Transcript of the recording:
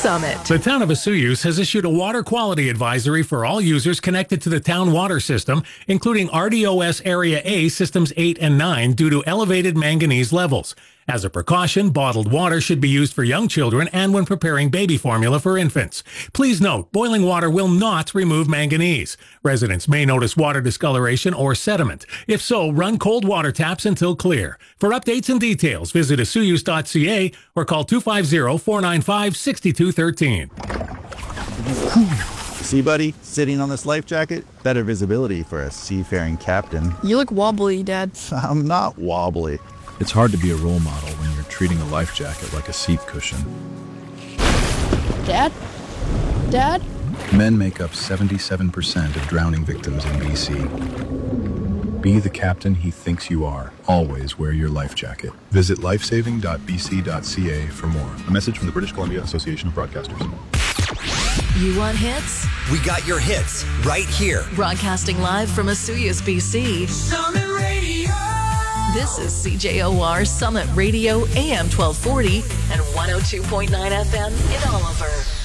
Summit. The town of Vesuvius has issued a water quality advisory for all users connected to the town water system, including RDOS Area A Systems 8 and 9, due to elevated manganese levels. As a precaution, bottled water should be used for young children and when preparing baby formula for infants. Please note, boiling water will not remove manganese. Residents may notice water discoloration or sediment. If so, run cold water taps until clear. For updates and details, visit asuyus.ca or call 250-495-6213. See, buddy, sitting on this life jacket, better visibility for a seafaring captain. You look wobbly, Dad. I'm not wobbly. It's hard to be a role model when you're treating a life jacket like a seat cushion. Dad? Dad? Men make up 77% of drowning victims in BC. Be the captain he thinks you are. Always wear your life jacket. Visit lifesaving.bc.ca for more. A message from the British Columbia Association of Broadcasters. You want hits? We got your hits right here. Broadcasting live from Asuyus, BC. Summit Radio. This is CJOR Summit Radio, AM 1240 and 102.9 FM in Oliver.